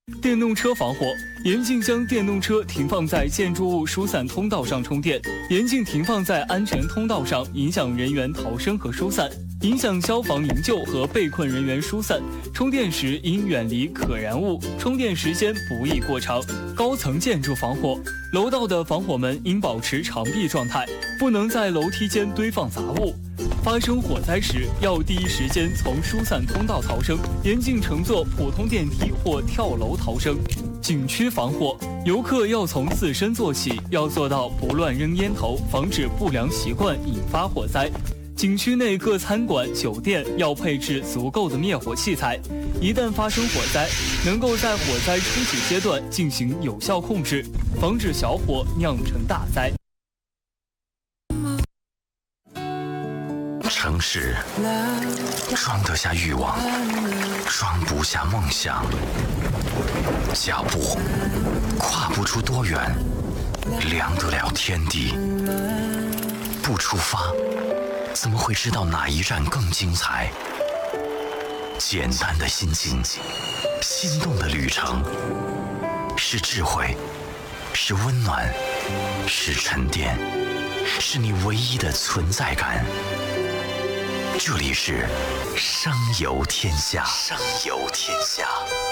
电动车防火，严禁将电动车停放在建筑物疏散通道上充电，严禁停放在安全通道上，影响人员逃生和疏散，影响消防营救和被困人员疏散。充电时应远离可燃物，充电时间不宜过长。高层建筑防火，楼道的防火门应保持长闭状态，不能在楼梯间堆放杂物。发生火灾时，要第一时间从疏散通道逃生，严禁乘坐普通电梯或跳楼逃生。景区防火，游客要从自身做起，要做到不乱扔烟头，防止不良习惯引发火灾。景区内各餐馆、酒店要配置足够的灭火器材，一旦发生火灾，能够在火灾初期阶段进行有效控制，防止小火酿成大灾。 城市装得下欲望，装不下梦想。脚步跨不出多远，量得了天地。不出发，怎么会知道哪一站更精彩？简单的心情，心动的旅程，是智慧，是温暖，是沉淀，是你唯一的存在感。这里是声游天下，声游天下。